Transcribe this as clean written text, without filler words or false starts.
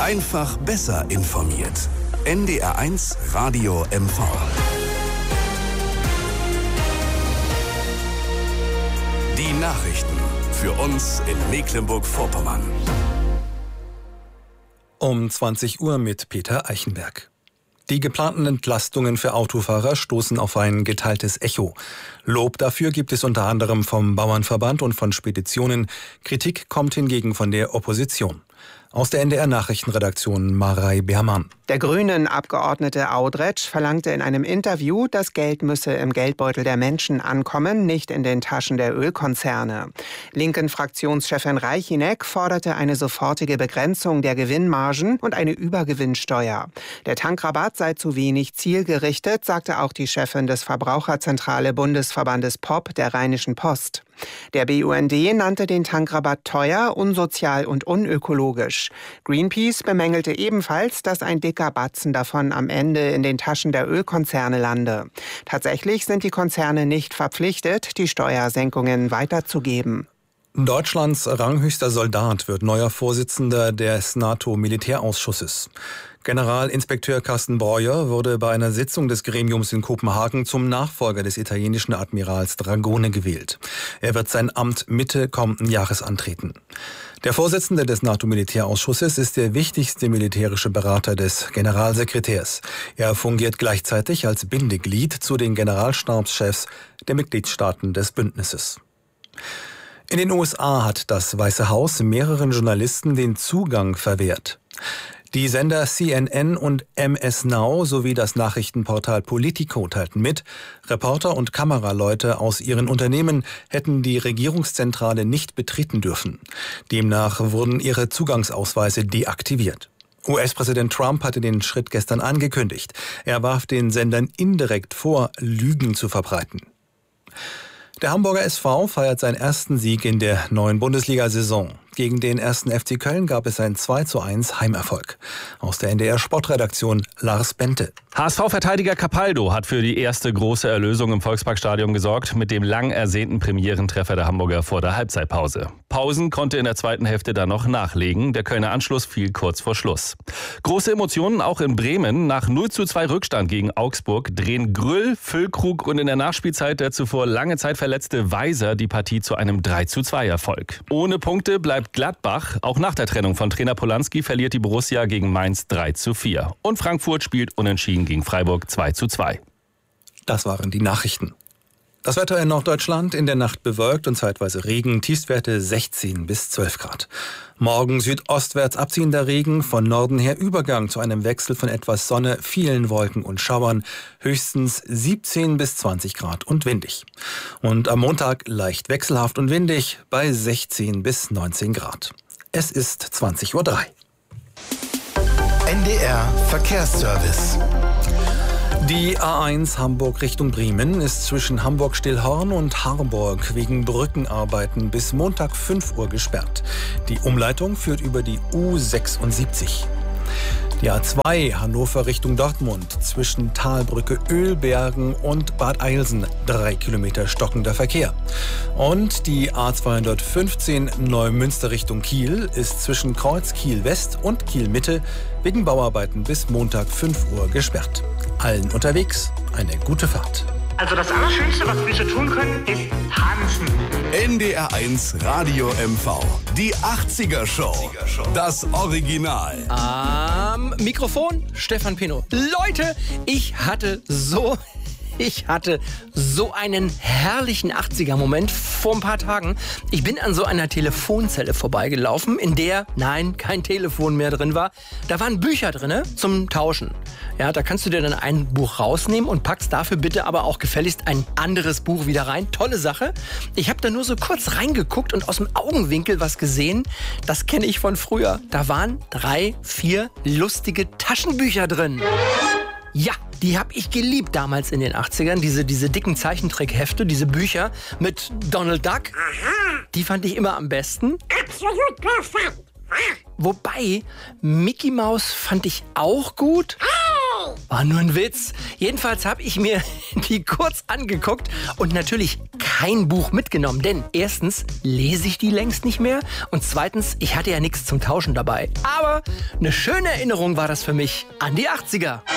Einfach besser informiert. NDR1 Radio MV. Die Nachrichten für uns in Mecklenburg-Vorpommern. Um 20 Uhr mit Peter Eichenberg. Die geplanten Entlastungen für Autofahrer stoßen auf ein geteiltes Echo. Lob dafür gibt es unter anderem vom Bauernverband und von Speditionen. Kritik kommt hingegen von der Opposition. Aus der NDR-Nachrichtenredaktion Marei Beermann. Der Grünen-Abgeordnete Audretsch verlangte in einem Interview, das Geld müsse im Geldbeutel der Menschen ankommen, nicht in den Taschen der Ölkonzerne. Linken-Fraktionschefin Reichinek forderte eine sofortige Begrenzung der Gewinnmargen und eine Übergewinnsteuer. Der Tankrabatt sei zu wenig zielgerichtet, sagte auch die Chefin des Verbraucherzentrale Bundesverbandes POP der Rheinischen Post. Der BUND nannte den Tankrabatt teuer, unsozial und unökologisch. Greenpeace bemängelte ebenfalls, dass ein dicker Batzen davon am Ende in den Taschen der Ölkonzerne lande. Tatsächlich sind die Konzerne nicht verpflichtet, die Steuersenkungen weiterzugeben. Deutschlands ranghöchster Soldat wird neuer Vorsitzender des NATO-Militärausschusses. Generalinspekteur Carsten Breuer wurde bei einer Sitzung des Gremiums in Kopenhagen zum Nachfolger des italienischen Admirals Dragone gewählt. Er wird sein Amt Mitte kommenden Jahres antreten. Der Vorsitzende des NATO-Militärausschusses ist der wichtigste militärische Berater des Generalsekretärs. Er fungiert gleichzeitig als Bindeglied zu den Generalstabschefs der Mitgliedstaaten des Bündnisses. In den USA hat das Weiße Haus mehreren Journalisten den Zugang verwehrt. Die Sender CNN und MS Now sowie das Nachrichtenportal Politico teilten mit, Reporter und Kameraleute aus ihren Unternehmen hätten die Regierungszentrale nicht betreten dürfen. Demnach wurden ihre Zugangsausweise deaktiviert. US-Präsident Trump hatte den Schritt gestern angekündigt. Er warf den Sendern indirekt vor, Lügen zu verbreiten. Der Hamburger SV feiert seinen ersten Sieg in der neuen Bundesliga-Saison. Gegen den 1. FC Köln gab es einen 2:1 Heimerfolg. Aus der NDR-Sportredaktion Lars Bente. HSV-Verteidiger Capaldo hat für die erste große Erlösung im Volksparkstadion gesorgt, mit dem lang ersehnten Premierentreffer der Hamburger vor der Halbzeitpause. Pausen konnte in der zweiten Hälfte dann noch nachlegen. Der Kölner Anschluss fiel kurz vor Schluss. Große Emotionen auch in Bremen. Nach 0:2 Rückstand gegen Augsburg drehen Grüll, Füllkrug und in der Nachspielzeit der zuvor lange Zeit verletzte Weiser die Partie zu einem 3:2 Ohne Punkte bleibt Gladbach. Auch nach der Trennung von Trainer Polanski verliert die Borussia gegen Mainz 3:4. Und Frankfurt spielt unentschieden gegen Freiburg 2:2. Das waren die Nachrichten. Das Wetter in Norddeutschland: in der Nacht bewölkt und zeitweise Regen, Tiefstwerte 16 bis 12 Grad. Morgen südostwärts abziehender Regen, von Norden her Übergang zu einem Wechsel von etwas Sonne, vielen Wolken und Schauern, höchstens 17 bis 20 Grad und windig. Und am Montag leicht wechselhaft und windig bei 16 bis 19 Grad. Es ist 20:03 Uhr. NDR Verkehrsservice. Die A1 Hamburg Richtung Bremen ist zwischen Hamburg-Stillhorn und Harburg wegen Brückenarbeiten bis Montag 5 Uhr gesperrt. Die Umleitung führt über die U76. Die A2 Hannover Richtung Dortmund zwischen Talbrücke Ölbergen und Bad Eilsen 3 Kilometer stockender Verkehr. Und die A215 Neumünster Richtung Kiel ist zwischen Kreuz Kiel West und Kiel Mitte wegen Bauarbeiten bis Montag 5 Uhr gesperrt. Allen unterwegs eine gute Fahrt. Also das Allerschönste, was wir so tun können, ist tanzen. NDR1 Radio MV. Die 80er Show. Das Original. Am Mikrofon Stefan Pino. Leute, ich hatte so einen herrlichen 80er-Moment vor ein paar Tagen. Ich bin an so einer Telefonzelle vorbeigelaufen, in der, nein, kein Telefon mehr drin war. Da waren Bücher drin zum Tauschen. Ja, da kannst du dir dann ein Buch rausnehmen und packst dafür bitte aber auch gefälligst ein anderes Buch wieder rein. Tolle Sache. Ich habe da nur so kurz reingeguckt und aus dem Augenwinkel was gesehen. Das kenne ich von früher. Da waren 3, 4 lustige Taschenbücher drin. Ja, die habe ich geliebt damals in den 80ern, diese dicken Zeichentrickhefte, diese Bücher mit Donald Duck. Die fand ich immer am besten. Absolut perfekt. Wobei, Mickey Maus fand ich auch gut. War nur ein Witz. Jedenfalls habe ich mir die kurz angeguckt und natürlich kein Buch mitgenommen, denn erstens lese ich die längst nicht mehr und zweitens, ich hatte ja nichts zum Tauschen dabei. Aber eine schöne Erinnerung war das für mich an die 80er.